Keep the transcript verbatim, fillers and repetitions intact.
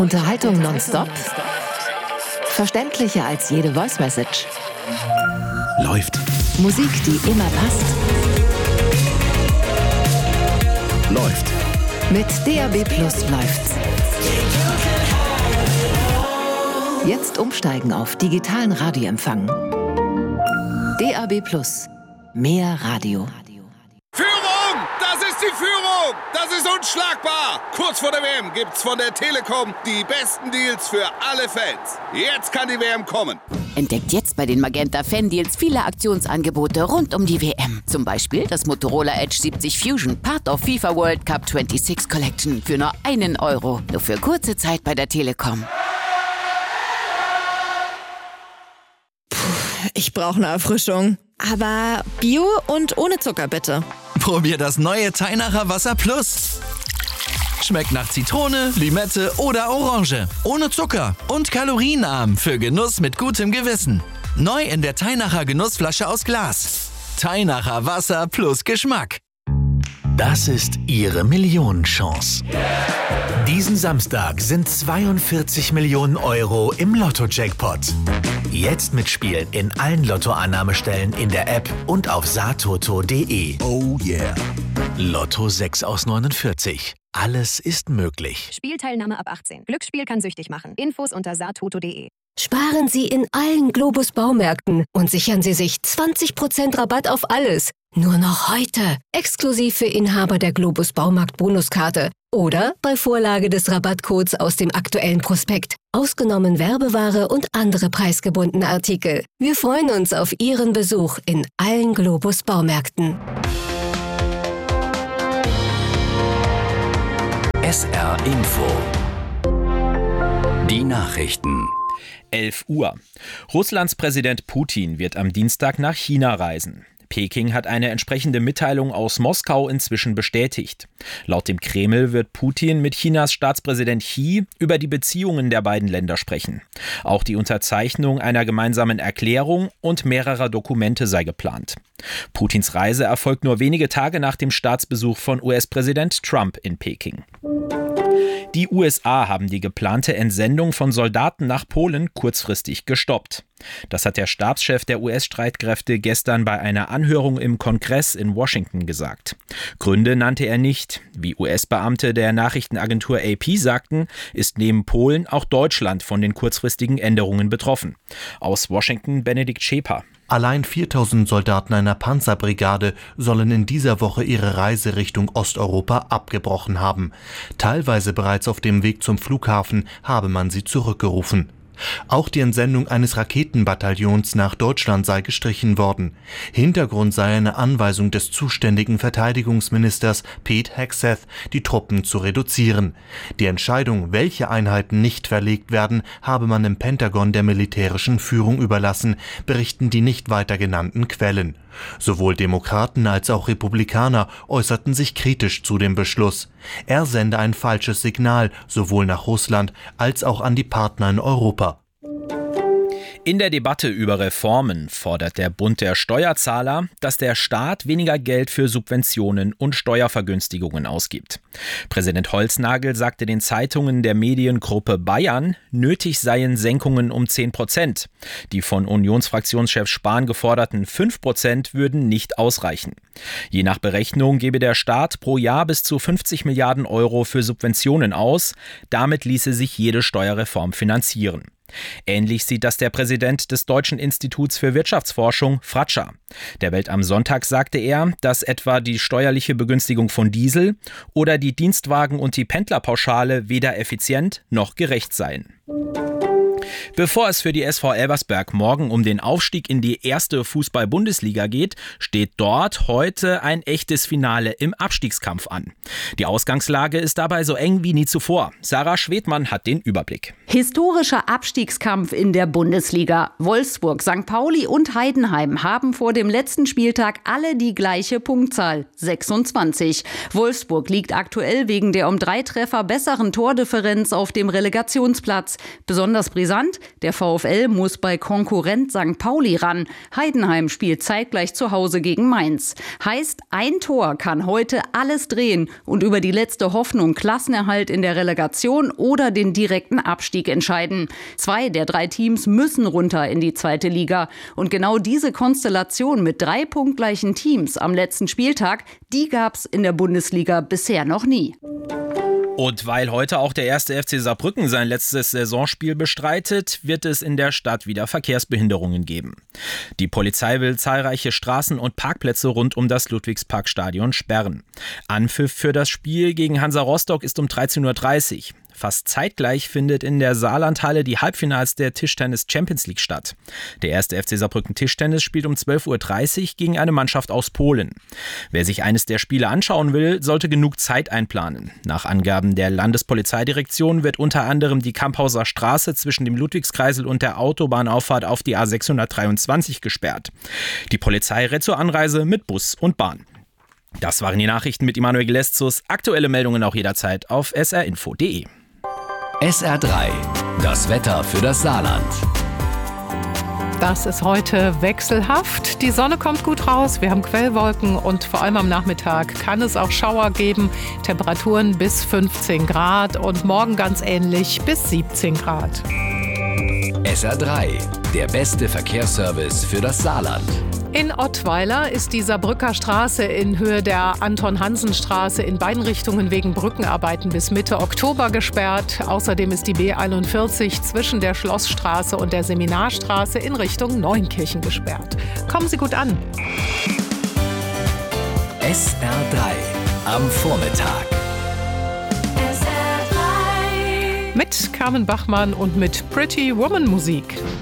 Unterhaltung nonstop? Verständlicher als jede Voice Message? Läuft. Musik, die immer passt? Läuft. Mit D A B Plus läuft's. Jetzt umsteigen auf digitalen Radioempfang. D A B Plus. Mehr Radio. Führung! Das ist die Führung! Das ist unschlagbar! Kurz vor der W M gibt's von der Telekom die besten Deals für alle Fans. Jetzt kann die W M kommen. Entdeckt jetzt bei den Magenta Fan Deals viele Aktionsangebote rund um die W M. Zum Beispiel das Motorola Edge siebzig Fusion, Part of FIFA World Cup sechsundzwanzig Collection für nur einen Euro. Nur für kurze Zeit bei der Telekom. Ich brauche eine Erfrischung. Aber Bio und ohne Zucker, bitte. Probier das neue Teinacher Wasser Plus. Schmeckt nach Zitrone, Limette oder Orange. Ohne Zucker und kalorienarm für Genuss mit gutem Gewissen. Neu in der Teinacher Genussflasche aus Glas. Teinacher Wasser plus Geschmack. Das ist Ihre Millionenchance. Diesen Samstag sind zweiundvierzig Millionen Euro im Lotto-Jackpot. Jetzt mitspielen in allen Lottoannahmestellen in der App und auf satoto punkt de. Oh yeah. Lotto sechs aus neunundvierzig. Alles ist möglich. Spielteilnahme ab achtzehn. Glücksspiel kann süchtig machen. Infos unter satoto punkt de. Sparen Sie in allen Globus Baumärkten und sichern Sie sich zwanzig Prozent Rabatt auf alles. Nur noch heute. Exklusiv für Inhaber der Globus Baumarkt Bonuskarte. Oder bei Vorlage des Rabattcodes aus dem aktuellen Prospekt. Ausgenommen Werbeware und andere preisgebundene Artikel. Wir freuen uns auf Ihren Besuch in allen Globus Baumärkten. S R Info. Die Nachrichten. elf Uhr. Russlands Präsident Putin wird am Dienstag nach China reisen. Peking hat eine entsprechende Mitteilung aus Moskau inzwischen bestätigt. Laut dem Kreml wird Putin mit Chinas Staatspräsident Xi über die Beziehungen der beiden Länder sprechen. Auch die Unterzeichnung einer gemeinsamen Erklärung und mehrerer Dokumente sei geplant. Putins Reise erfolgt nur wenige Tage nach dem Staatsbesuch von U S-Präsident Trump in Peking. Die U S A haben die geplante Entsendung von Soldaten nach Polen kurzfristig gestoppt. Das hat der Stabschef der U S-Streitkräfte gestern bei einer Anhörung im Kongress in Washington gesagt. Gründe nannte er nicht. Wie U S-Beamte der Nachrichtenagentur A P sagten, ist neben Polen auch Deutschland von den kurzfristigen Änderungen betroffen. Aus Washington Benedikt Scheper. Allein viertausend Soldaten einer Panzerbrigade sollen in dieser Woche ihre Reise Richtung Osteuropa abgebrochen haben. Teilweise bereits auf dem Weg zum Flughafen habe man sie zurückgerufen. Auch die Entsendung eines Raketenbataillons nach Deutschland sei gestrichen worden. Hintergrund sei eine Anweisung des zuständigen Verteidigungsministers Pete Hegseth, die Truppen zu reduzieren. Die Entscheidung, welche Einheiten nicht verlegt werden, habe man im Pentagon der militärischen Führung überlassen, berichten die nicht weiter genannten Quellen. Sowohl Demokraten als auch Republikaner äußerten sich kritisch zu dem Beschluss. Er sende ein falsches Signal, sowohl nach Russland als auch an die Partner in Europa. In der Debatte über Reformen fordert der Bund der Steuerzahler, dass der Staat weniger Geld für Subventionen und Steuervergünstigungen ausgibt. Präsident Holznagel sagte den Zeitungen der Mediengruppe Bayern, nötig seien Senkungen um zehn Prozent. Die von Unionsfraktionschef Spahn geforderten fünf Prozent würden nicht ausreichen. Je nach Berechnung gebe der Staat pro Jahr bis zu fünfzig Milliarden Euro für Subventionen aus. Damit ließe sich jede Steuerreform finanzieren. Ähnlich sieht das der Präsident des Deutschen Instituts für Wirtschaftsforschung, Fratscher. Der Welt am Sonntag sagte er, dass etwa die steuerliche Begünstigung von Diesel oder die Dienstwagen- und die Pendlerpauschale weder effizient noch gerecht seien. Bevor es für die S V Elversberg morgen um den Aufstieg in die erste Fußball-Bundesliga geht, steht dort heute ein echtes Finale im Abstiegskampf an. Die Ausgangslage ist dabei so eng wie nie zuvor. Sarah Schwedmann hat den Überblick. Historischer Abstiegskampf in der Bundesliga. Wolfsburg, Sankt Pauli und Heidenheim haben vor dem letzten Spieltag alle die gleiche Punktzahl, sechsundzwanzig. Wolfsburg liegt aktuell wegen der um drei Treffer besseren Tordifferenz auf dem Relegationsplatz. Besonders brisant Und der VfL muss bei Konkurrent Sankt Pauli ran. Heidenheim spielt zeitgleich zu Hause gegen Mainz. Heißt, ein Tor kann heute alles drehen und über die letzte Hoffnung Klassenerhalt in der Relegation oder den direkten Abstieg entscheiden. Zwei der drei Teams müssen runter in die zweite Liga. Und genau diese Konstellation mit drei punktgleichen Teams am letzten Spieltag, die gab's in der Bundesliga bisher noch nie. Und weil heute auch der erste F C Saarbrücken sein letztes Saisonspiel bestreitet, wird es in der Stadt wieder Verkehrsbehinderungen geben. Die Polizei will zahlreiche Straßen und Parkplätze rund um das Ludwigsparkstadion sperren. Anpfiff für das Spiel gegen Hansa Rostock ist um dreizehn Uhr dreißig. Fast zeitgleich findet in der Saarlandhalle die Halbfinals der Tischtennis Champions League statt. Der erste F C Saarbrücken Tischtennis spielt um zwölf Uhr dreißig gegen eine Mannschaft aus Polen. Wer sich eines der Spiele anschauen will, sollte genug Zeit einplanen. Nach Angaben der Landespolizeidirektion wird unter anderem die Kamphauser Straße zwischen dem Ludwigskreisel und der Autobahnauffahrt auf die A sechshundertdreiundzwanzig gesperrt. Die Polizei rät zur Anreise mit Bus und Bahn. Das waren die Nachrichten mit Immanuel Geleszus. Aktuelle Meldungen auch jederzeit auf s r info punkt d e. S R drei, das Wetter für das Saarland. Das ist heute wechselhaft. Die Sonne kommt gut raus, wir haben Quellwolken und vor allem am Nachmittag kann es auch Schauer geben. Temperaturen bis fünfzehn Grad und morgen ganz ähnlich bis siebzeen Grad. S R drei, der beste Verkehrsservice für das Saarland. In Ottweiler ist die Saarbrücker Straße in Höhe der Anton-Hansen-Straße in beiden Richtungen wegen Brückenarbeiten bis Mitte Oktober gesperrt. Außerdem ist die B einundvierzig zwischen der Schlossstraße und der Seminarstraße in Richtung Neunkirchen gesperrt. Kommen Sie gut an. S R drei am Vormittag. Mit Carmen Bachmann und mit Pretty Woman Musik.